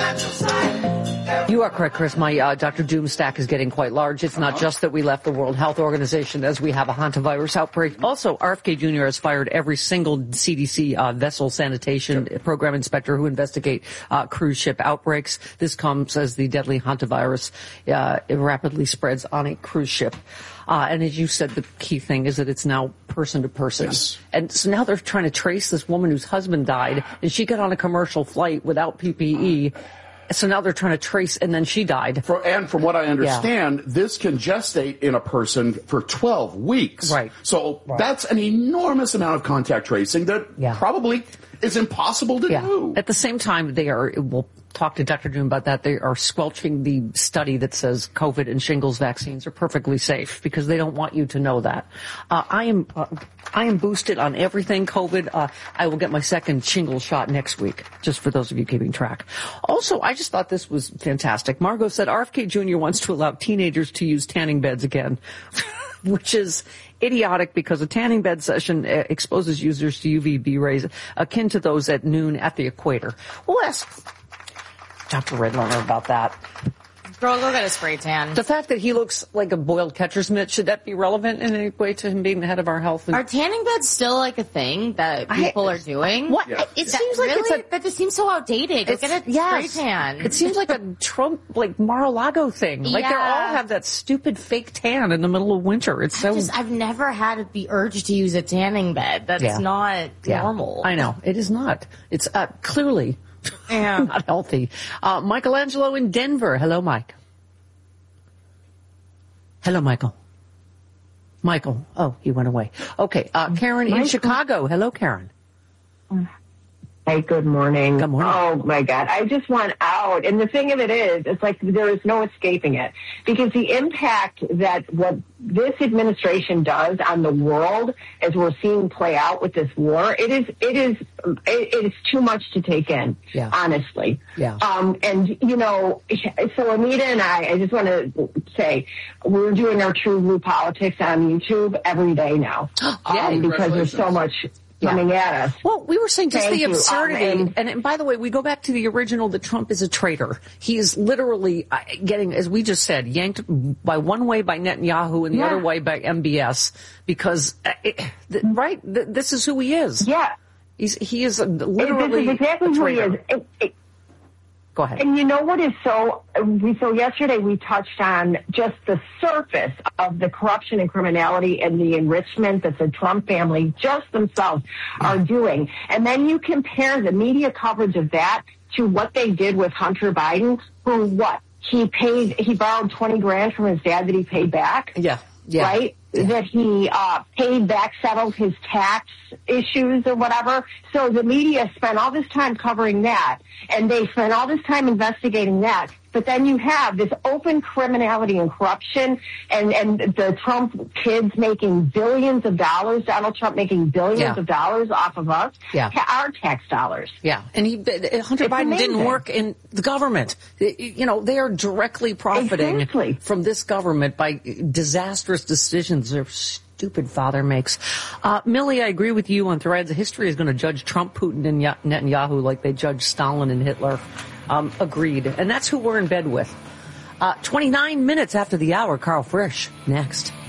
You are correct, Chris. My Dr. Doom stack is getting quite large. It's not just that we left the World Health Organization as we have a hantavirus outbreak. Also, RFK Jr. has fired every single CDC vessel sanitation program inspector who investigate cruise ship outbreaks. This comes as the deadly hantavirus it rapidly spreads on a cruise ship. And as you said, the key thing is that it's now person to person. Yes. And so now they're trying to trace this woman whose husband died, and she got on a commercial flight without PPE. So now they're trying to trace, and then she died. And from what I understand, this can gestate in a person for 12 weeks. Right. So that's an enormous amount of contact tracing that probably is impossible to do. At the same time, we'll talk to Dr. Doom about that. They are squelching the study that says COVID and shingles vaccines are perfectly safe because they don't want you to know that. I am boosted on everything COVID. I will get my second shingles shot next week, just for those of you keeping track. Also, I just thought this was fantastic. Margot said RFK Jr. wants to allow teenagers to use tanning beds again, which is idiotic because a tanning bed session exposes users to UVB rays akin to those at noon at the equator. We'll ask Dr. Redlener about that. Girl, go get a spray tan. The fact that he looks like a boiled catcher's mitt, should that be relevant in any way to him being the head of our health? Are tanning beds still like a thing that people are doing? What? Yeah. It seems like that just seems so outdated. Go get a spray tan. It seems like a Trump, like Mar-a-Lago thing. Like they all have that stupid fake tan in the middle of winter. It's I've never had the urge to use a tanning bed. That's not normal. I know. It is not. It's clearly not healthy. Michelangelo in Denver. Hello, Mike. Hello, Michael. Michael. Oh, he went away. Okay. Karen in Chicago. Hello, Karen. Hey, good morning. Good morning. Oh, my God. I just want out. And the thing of it is, it's like there is no escaping it. Because the impact that what this administration does on the world, as we're seeing play out with this war, it is too much to take in, honestly. Yeah. And, you know, so Anita and I just want to say, we're doing our True Blue Politics on YouTube every day now. Because there's so much coming at us. Well, we were saying just the absurdity. And by the way, we go back to the original that Trump is a traitor. He is literally getting, as we just said, yanked by one way by Netanyahu and the other way by MBS because, this is who he is. Yeah. He is literally this is exactly a traitor. Who he is. Go ahead. And you know what is so yesterday we touched on just the surface of the corruption and criminality and the enrichment that the Trump family just themselves are doing. And then you compare the media coverage of that to what they did with Hunter Biden, who he borrowed $20,000 from his dad that he paid back. Yeah. Right? That he paid back, settled his tax issues or whatever. So the media spent all this time covering that, and they spent all this time investigating that. But then you have this open criminality and corruption, and the Trump kids making billions of dollars, Donald Trump making billions of dollars off of us, our tax dollars. Yeah, and Hunter Biden didn't work in the government. You know, they are directly profiting from this government by disastrous decisions their stupid father makes. Millie, I agree with you on Threads. History is going to judge Trump, Putin, and Netanyahu like they judged Stalin and Hitler. Agreed. And that's who we're in bed with. 29 minutes after the hour, Carl Frisch, next.